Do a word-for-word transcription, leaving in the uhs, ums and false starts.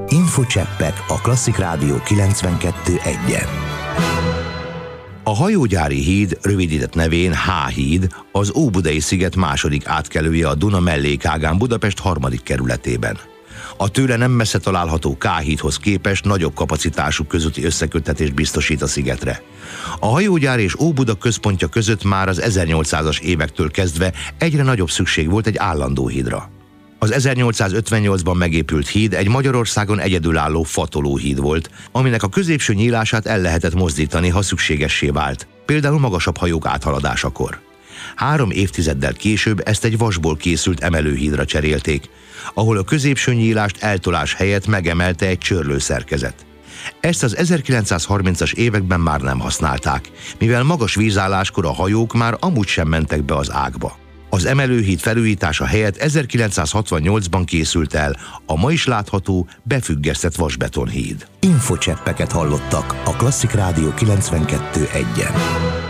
Infocseppek a Klasszik Rádió kilencvenkettő egyen. A hajógyári híd, rövidített nevén H-híd, az Óbudai sziget második átkelője a Duna mellékágán Budapest harmadik kerületében. A tőle nem messze található K-hídhoz képest nagyobb kapacitású közúti összeköttetést biztosít a szigetre. A hajógyár és Óbuda központja között már az ezernyolcszázas évektől kezdve egyre nagyobb szükség volt egy állandó hídra. Az ezernyolcszázötvennyolcban megépült híd egy Magyarországon egyedülálló fatolóhíd volt, aminek a középső nyílását el lehetett mozdítani, ha szükségessé vált, például magasabb hajók áthaladásakor. Három évtizeddel később ezt egy vasból készült emelőhídra cserélték, ahol a középső nyílást eltolás helyett megemelte egy csörlőszerkezet. Ezt az ezerkilencszázharmincas években már nem használták, mivel magas vízálláskor a hajók már amúgy sem mentek be az ágba. Az emelőhíd felújítása helyett ezerkilencszázhatvannyolcban készült el a ma is látható, befüggesztett vasbetonhíd. Infocseppeket hallottak a Klasszik Rádió kilencvenkettő egyen.